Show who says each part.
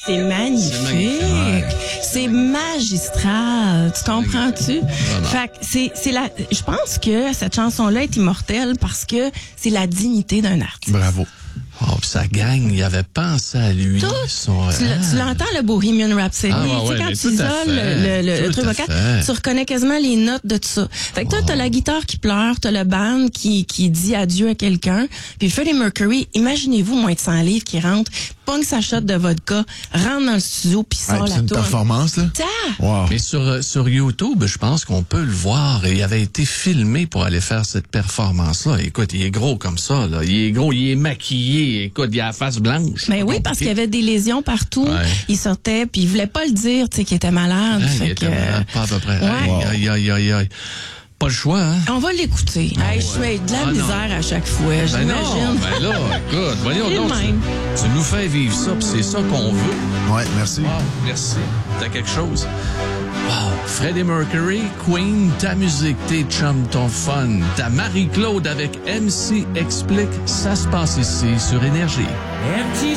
Speaker 1: C'est magnifique. C'est magistral. Tu comprends-tu? Fait que je pense que cette chanson-là est immortelle parce que c'est la dignité d'un artiste.
Speaker 2: Bravo.
Speaker 3: Oh, pis sa gang, il avait pensé à lui.
Speaker 1: Tu l'entends, le Bohemian Rhapsody. Quand tu isoles le truc vocal, tu reconnais quasiment les notes de tout ça. Fait que toi, t'as la guitare qui pleure, t'as le band qui dit adieu à quelqu'un. Puis Freddie Mercury, imaginez-vous, moins de 100 livres qui rentre, pogne sa shot de vodka, rentre dans le studio puis sort la
Speaker 2: C'est une
Speaker 1: tourne.
Speaker 2: performance, là.
Speaker 3: Wow. Mais sur YouTube, je pense qu'on peut le voir. Il avait été filmé pour aller faire cette performance-là. Écoute, il est gros comme ça, là. Il est gros, il est maquillé. Écoute, il a la face blanche.
Speaker 1: Mais oui, parce qu'il y avait des lésions partout. Ouais. Il sortait, puis il voulait pas le dire, tu sais, qu'il était malade.
Speaker 3: Il était malade, pas à peu près. Ouais. Aïe. Pas le choix, hein?
Speaker 1: On va l'écouter. Je suis de la misère à chaque fois, j'imagine.
Speaker 3: Ben là, écoute, voyons donc. Tu nous fais vivre ça, puis c'est ça qu'on veut.
Speaker 2: Ouais, merci.
Speaker 3: Wow, merci. T'as quelque chose? Wow. Freddie Mercury, Queen, ta musique, tes chums, ton fun. Ta Marie-Claude avec MC Explique, ça se passe ici sur Énergie.
Speaker 4: Empty